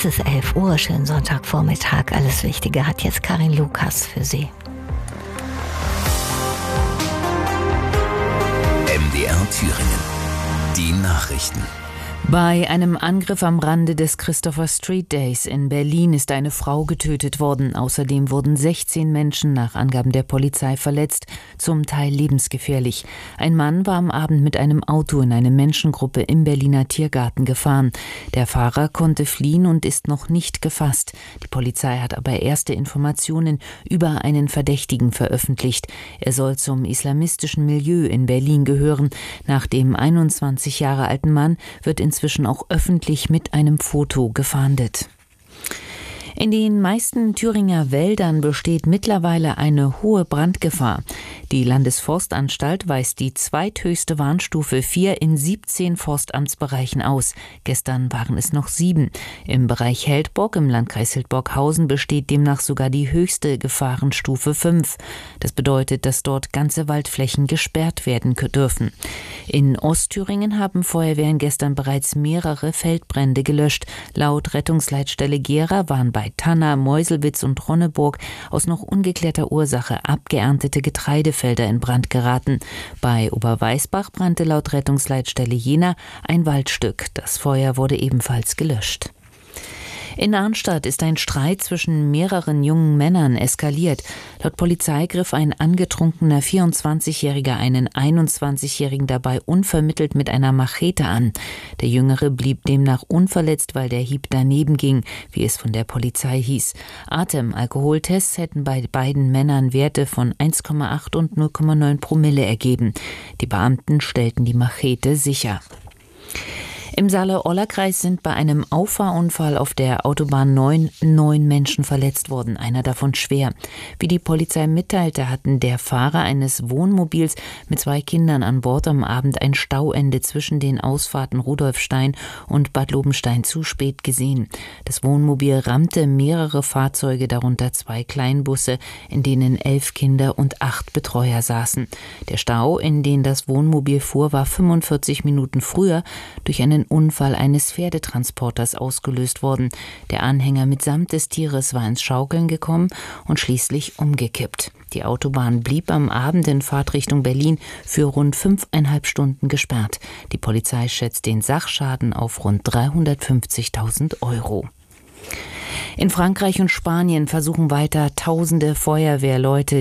Es ist 11 Uhr, schönen Sonntagvormittag. Alles Wichtige hat jetzt Karin Lukas für Sie. MDR Thüringen. Die Nachrichten. Bei einem Angriff am Rande des Christopher Street Days in Berlin ist eine Frau getötet worden. Außerdem wurden 16 Menschen nach Angaben der Polizei verletzt, zum Teil lebensgefährlich. Ein Mann war am Abend mit einem Auto in eine Menschengruppe im Berliner Tiergarten gefahren. Der Fahrer konnte fliehen und ist noch nicht gefasst. Die Polizei hat aber erste Informationen über einen Verdächtigen veröffentlicht. Er soll zum islamistischen Milieu in Berlin gehören. Nach dem 21 Jahre alten Mann wird inzwischen auch öffentlich mit einem Foto gefahndet. In den meisten Thüringer Wäldern besteht mittlerweile eine hohe Brandgefahr. Die Landesforstanstalt weist die zweithöchste Warnstufe 4 in 17 Forstamtsbereichen aus. Gestern waren es noch 7. Im Bereich Heldburg im Landkreis Hildburghausen besteht demnach sogar die höchste Gefahrenstufe 5. Das bedeutet, dass dort ganze Waldflächen gesperrt werden dürfen. In Ostthüringen haben Feuerwehren gestern bereits mehrere Feldbrände gelöscht. Laut Rettungsleitstelle Gera waren bei Tanna, Meuselwitz und Ronneburg aus noch ungeklärter Ursache abgeerntete Getreidefelder in Brand geraten. Bei Oberweisbach brannte laut Rettungsleitstelle Jena ein Waldstück. Das Feuer wurde ebenfalls gelöscht. In Arnstadt ist ein Streit zwischen mehreren jungen Männern eskaliert. Laut Polizei griff ein angetrunkener 24-Jähriger einen 21-Jährigen dabei unvermittelt mit einer Machete an. Der Jüngere blieb demnach unverletzt, weil der Hieb daneben ging, wie es von der Polizei hieß. Alkoholtests hätten bei beiden Männern Werte von 1,8 und 0,9 Promille ergeben. Die Beamten stellten die Machete sicher. Im Saale-Orla-Kreis sind bei einem Auffahrunfall auf der Autobahn 9 Menschen verletzt worden, einer davon schwer. Wie die Polizei mitteilte, hatten der Fahrer eines Wohnmobils mit 2 Kindern an Bord am Abend ein Stauende zwischen den Ausfahrten Rudolfstein und Bad Lobenstein zu spät gesehen. Das Wohnmobil rammte mehrere Fahrzeuge, darunter 2 Kleinbusse, in denen 11 Kinder und 8 Betreuer saßen. Der Stau, in den das Wohnmobil fuhr, war 45 Minuten früher durch einen Unfall eines Pferdetransporters ausgelöst worden. Der Anhänger mitsamt des Tieres war ins Schaukeln gekommen und schließlich umgekippt. Die Autobahn blieb am Abend in Fahrtrichtung Berlin für rund 5,5 Stunden gesperrt. Die Polizei schätzt den Sachschaden auf rund 350.000 €. In Frankreich und Spanien versuchen weiter tausende Feuerwehrleute,